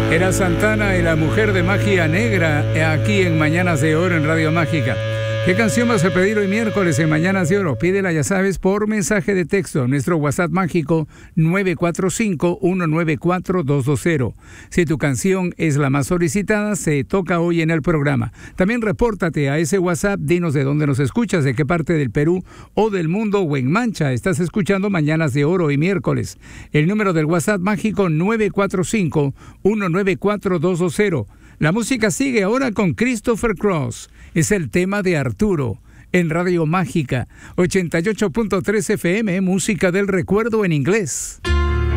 Era Santana y la mujer de magia negra aquí en Mañanas de Oro en Radio Mágica. ¿Qué canción vas a pedir hoy miércoles en Mañanas de Oro? Pídela, ya sabes, por mensaje de texto. Nuestro WhatsApp mágico 945-194-220. Si tu canción es la más solicitada, se toca hoy en el programa. También repórtate a ese WhatsApp, dinos de dónde nos escuchas, de qué parte del Perú o del mundo o en Mancha estás escuchando Mañanas de Oro hoy miércoles. El número del WhatsApp mágico 945-194-220. La música sigue ahora con Christopher Cross. Es el tema de Arturo en Radio Mágica 88.3 FM, música del recuerdo en inglés.